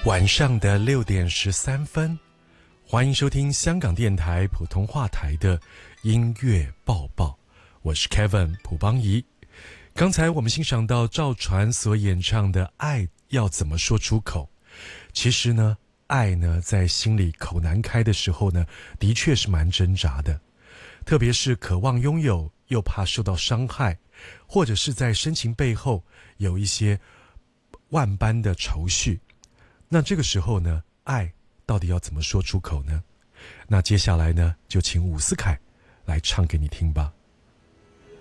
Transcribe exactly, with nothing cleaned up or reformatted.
晚上的六点十三分，欢迎收听香港电台普通话台的音乐报报，我是 Kevin 蒲邦仪。刚才我们欣赏到赵传所演唱的《爱要怎么说出口》。其实呢，爱呢在心里口难开的时候呢，的确是蛮挣扎的，特别是渴望拥有又怕受到伤害，或者是在深情背后有一些万般的愁绪。那这个时候呢，爱到底要怎么说出口呢？那接下来呢，就请伍思凯来唱给你听吧。